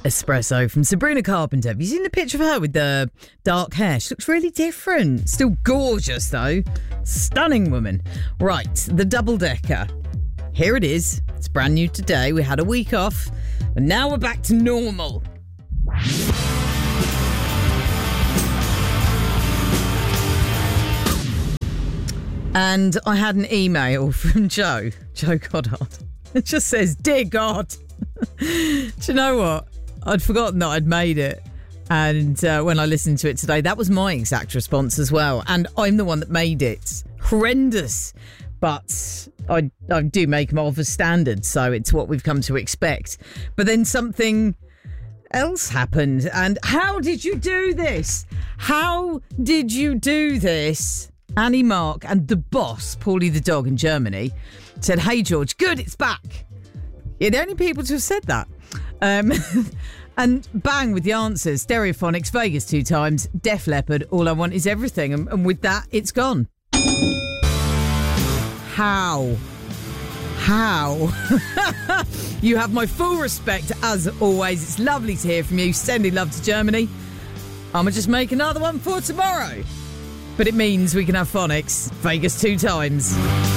Espresso from Sabrina Carpenter. Have you seen the picture of her with the dark hair? She looks really different. Still gorgeous, though. Stunning woman. Right, the double-decker. Here it is. It's brand new today. We had a week off, and now we're back to normal. And I had an email from Joe Goddard. It just says, "Dear God." Do you know what? I'd forgotten that I'd made it. And when I listened to it today, that was my exact response as well. And I'm the one that made it. Horrendous. But I do make them of a standard, so it's what we've come to expect. But then something else happened. And how did you do this? How did you do this? Annie Mark and the boss, Paulie the dog in Germany, said, "Hey, George, good, it's back." You're the only people to have said that. And bang with the answers. Stereophonics, Vegas 2 times, Def Leppard, All I Want Is Everything. And with that, it's gone. How? You have my full respect, as always. It's lovely to hear from you. Sending love to Germany. I'm going to just make another one for tomorrow. But it means we can have phonics. Vegas 2 times.